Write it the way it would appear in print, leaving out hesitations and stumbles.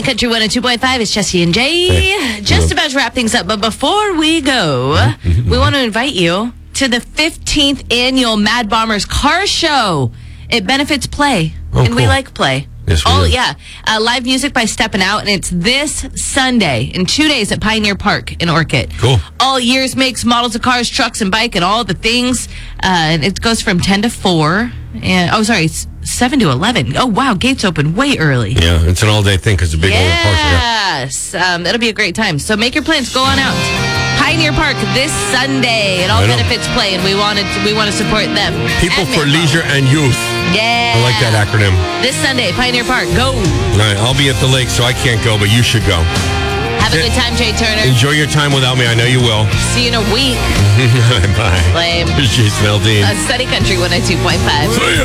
Country 102.5, it's Jesse and Jay. Just about to wrap things up, but before we go, we want to invite you to the 15th annual Mad Bombers Car Show. It benefits Play, and we like Play. Yes, we do. Live music by Steppin' Out, and it's this Sunday in 2 days at Pioneer Park in Orchid. Cool. All years, makes, models of cars, trucks, and bike, and all the things. And it goes from 10 to 4. And 7 to 11. Oh, wow, gates open way early. Yeah, it's an all-day thing because it's a big old park. Yes, it'll be a great time. So make your plans. Go on out. Pioneer Park this Sunday. It all benefits Play, and we want to support them. People for leisure and youth. Yeah. I like that acronym. This Sunday, Pioneer Park. Go. All right, I'll be at the lake, so I can't go, but you should go. Have a good time, Jay Turner. Enjoy your time without me. I know you will. See you in a week. Bye. Lame. Jason Aldean. Sunny Country 102.5. See ya.